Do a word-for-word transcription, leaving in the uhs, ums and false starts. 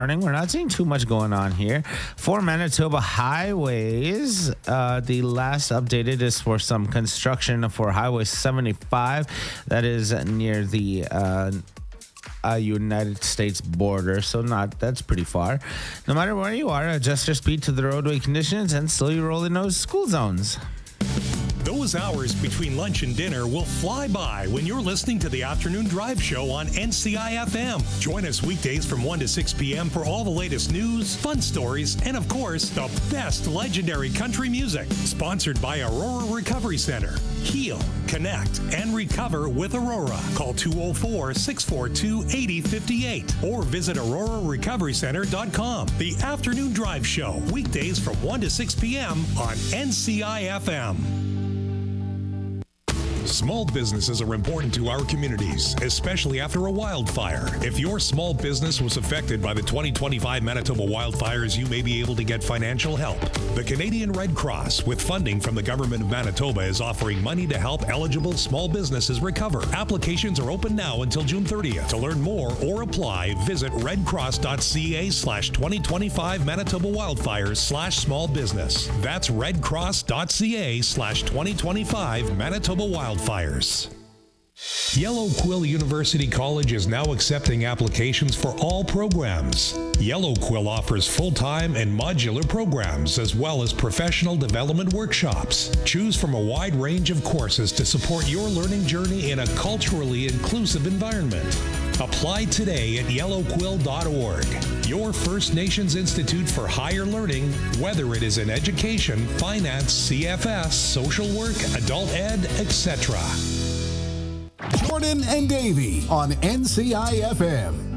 We're not seeing too much going on here. For Manitoba highways, uh, the last updated is for some construction for Highway seventy-five. That is near the uh, uh, United States border, so not that's pretty far. No matter where you are, adjust your speed to the roadway conditions and slowly roll in those school zones. Those hours between lunch and dinner will fly by when you're listening to the Afternoon Drive Show on N C I F M. Join us weekdays from one to six p.m. for all the latest news, fun stories, and of course, the best legendary country music. Sponsored by Aurora Recovery Center. Heal, connect, and recover with Aurora. Call two oh four, six four two, eight oh five eight or visit aurora recovery center dot com. The Afternoon Drive Show, weekdays from one to six p.m. on N C I F M. Small businesses are important to our communities, especially after a wildfire. If your small business was affected by the twenty twenty-five Manitoba wildfires, you may be able to get financial help. The Canadian Red Cross, with funding from the Government of Manitoba, is offering money to help eligible small businesses recover. Applications are open now until June thirtieth. To learn more or apply, visit redcross.ca slash 2025 Manitoba wildfires slash small business. That's redcross.ca slash 2025 Manitoba wildfires. Fires. Yellow Quill University College is now accepting applications for all programs. Yellow Quill offers full-time and modular programs as well as professional development workshops. Choose from a wide range of courses to support your learning journey in a culturally inclusive environment. Apply today at yellow quill dot org. Your First Nations Institute for Higher Learning, whether it is in education, finance, C F S, social work, adult ed, et cetera. Jordan and Davey on N C I F M.